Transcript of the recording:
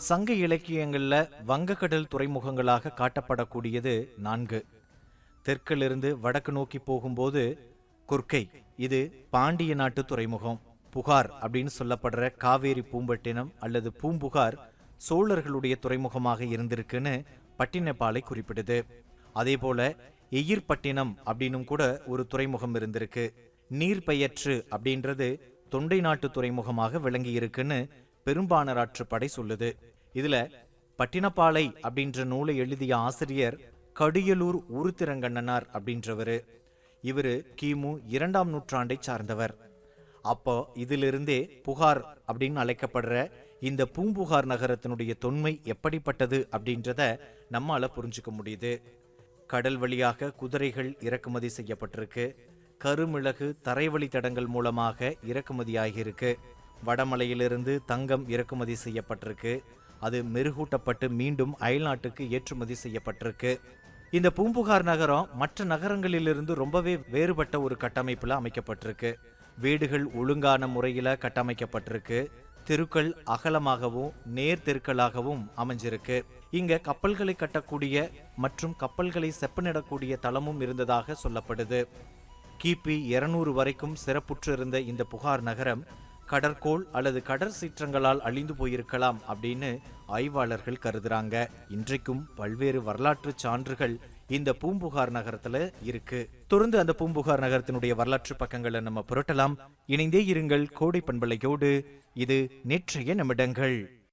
சங்க இலக்கியங்கள்ல வங்கக்கடல் துறைமுகங்களாக காட்டப்படக்கூடியது 4. தெற்கிலிருந்து வடக்கு நோக்கி போகும்போது குர்க்கை, இது பாண்டிய நாட்டு துறைமுகம். புகார் அப்படின்னு சொல்லப்படுற காவேரி பூம்பட்டினம் அல்லது பூம்புகார் சோழர்களுடைய துறைமுகமாக இருந்திருக்குன்னு பட்டினப்பாலை குறிப்பிடுது. அதே போல எயிர்பட்டினம் அப்படின்னும் கூட ஒரு துறைமுகம் இருந்திருக்கு. நீர்பெயற்று அப்படின்றது தொண்டை நாட்டு துறைமுகமாக விளங்கி இருக்குன்னு பெரும்பாணராற்று படை சொல்லுது. இதுல பட்டினப்பாலை அப்படின்ற நூலை எழுதிய ஆசிரியர் கடியலூர் உருத்திரங்கண்ணனார் அப்படின்றவரு. இவரு கிமு 2ஆம் நூற்றாண்டை சார்ந்தவர். அப்போ இதிலிருந்தே புகார் அப்படின்னு அழைக்கப்படுற இந்த பூம்புகார் நகரத்தினுடைய தொன்மை எப்படிப்பட்டது அப்படின்றத நம்மால புரிஞ்சுக்க முடியுது. கடல் வழியாக குதிரைகள் இறக்குமதி செய்யப்பட்டிருக்கு. கருமிளகு தரைவழி தடங்கள் மூலமாக இறக்குமதியாகியிருக்கு. வடமலையிலிருந்து தங்கம் இறக்குமதி செய்யப்பட்டிருக்கு. அது மெருகூட்டப்பட்டு மீண்டும் அயல்நாட்டுக்கு ஏற்றுமதி செய்யப்பட்டிருக்கு. இந்த பூம்புகார் நகரம் மற்ற நகரங்களிலிருந்து ரொம்பவே வேறுபட்ட ஒரு கட்டமைப்புல அமைக்கப்பட்டிருக்கு. வீடுகள் ஒழுங்கான முறையில கட்டமைக்கப்பட்டிருக்கு. தெருக்கள் அகலமாகவும் நேர் தெருக்களாகவும் அமைஞ்சிருக்கு. இங்க கப்பல்களை கட்டக்கூடிய மற்றும் கப்பல்களை செப்பனிடக்கூடிய தளமும் இருந்ததாக சொல்லப்படுது. கிபி 200 வரைக்கும் சிறப்புற்று இருந்த இந்த புகார் நகரம் கடற்கோள் அல்லது கடற் சீற்றங்களால் அழிந்து போயிருக்கலாம் அப்படின்னு ஆய்வாளர்கள் கருதுறாங்க. இன்றைக்கும் பல்வேறு வரலாற்று சான்றுகள் இந்த பூம்புகார் நகரத்துல இருக்கு. தொடர்ந்து அந்த பூம்புகார் நகரத்தினுடைய வரலாற்று பக்கங்களை நம்ம புரட்டலாம். இணைந்தே இருங்கள் கோடை பண்பலையோடு. இது நேற்றைய நிமிடங்கள்.